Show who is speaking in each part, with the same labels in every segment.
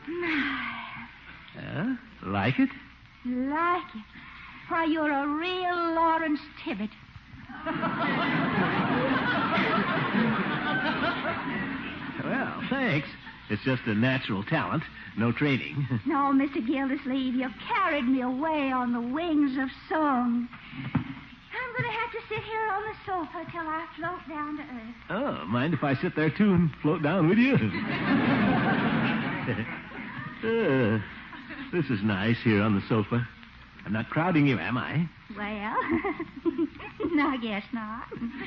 Speaker 1: Like it?
Speaker 2: Like it? Why, you're a real Lawrence Tibbet.
Speaker 1: Well, thanks. It's just a natural talent. No training.
Speaker 2: No, Mr. Gildersleeve, you've carried me away on the wings of song. I'm going to have to sit here on the sofa till I float down to earth.
Speaker 1: Oh, mind if I sit there, too, and float down with you? This is nice here on the sofa. I'm not crowding you, am I?
Speaker 2: Well, no, I guess not.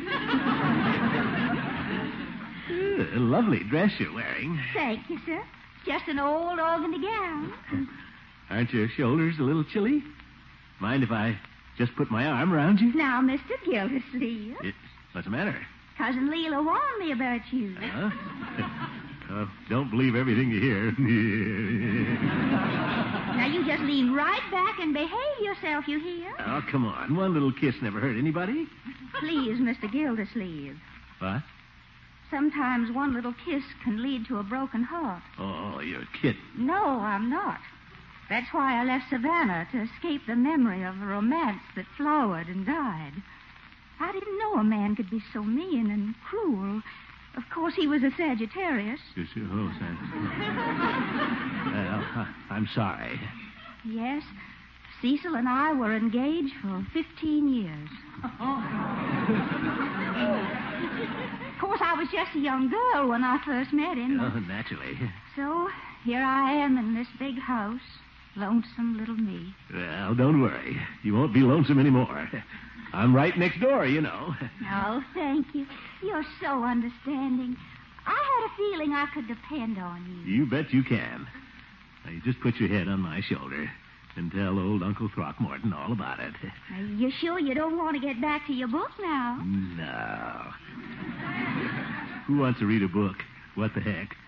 Speaker 1: A lovely dress you're wearing.
Speaker 2: Thank you, sir. Just an old organdy gown.
Speaker 1: Aren't your shoulders a little chilly? Mind if I just put my arm around you?
Speaker 2: Now, Mr. Gildersleeve.
Speaker 1: What's the matter?
Speaker 2: Cousin Leela warned me about you.
Speaker 1: Don't believe everything you hear.
Speaker 2: Now, you just lean right back and behave yourself, you hear?
Speaker 1: Oh, come on. One little kiss never hurt anybody.
Speaker 2: Please, Mr. Gildersleeve.
Speaker 1: What?
Speaker 2: Sometimes one little kiss can lead to a broken heart.
Speaker 1: Oh, you're kidding.
Speaker 2: No, I'm not. That's why I left Savannah, to escape the memory of a romance that flowered and died. I didn't know a man could be so mean and cruel. Of course, he was a Sagittarius.
Speaker 1: Well, I'm sorry.
Speaker 2: Yes, Cecil and I were engaged for 15 years. Of course, I was just a young girl when I first met him.
Speaker 1: Oh, naturally.
Speaker 2: So, here I am in this big house, lonesome little me.
Speaker 1: Well, don't worry. You won't be lonesome anymore. I'm right next door, you know.
Speaker 2: Oh, thank you. You're so understanding. I had a feeling I could depend on you.
Speaker 1: You bet you can. Now, you just put your head on my shoulder and tell old Uncle Throckmorton all about it.
Speaker 2: Are you sure you don't want to get back to your book now?
Speaker 1: No. Who wants to read a book? What the heck?